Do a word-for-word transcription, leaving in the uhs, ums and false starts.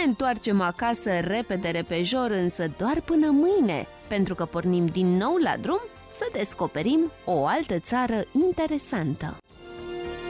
întoarcem acasă repede repejor, însă doar până mâine, pentru că pornim din nou la drum să descoperim o altă țară interesantă.